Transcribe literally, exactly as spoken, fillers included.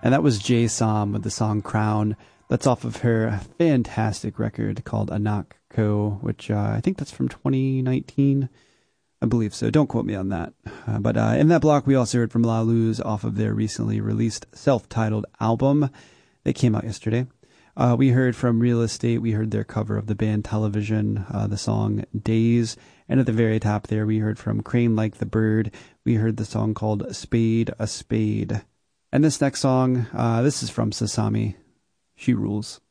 And that was Jay Som with the song Crown. That's off of her fantastic record called Anak Ko, which uh, I think that's from twenty nineteen. I believe so. Don't quote me on that. Uh, but uh, in that block, we also heard from La Luz off of their recently released self-titled album that came out yesterday. Uh, we heard from Real Estate. We heard their cover of the band Television, uh, the song Days. And at the very top there, we heard from Crane Like the Bird. We heard the song called Spade a Spade. And this next song, uh, this is from Sasami. She Rules.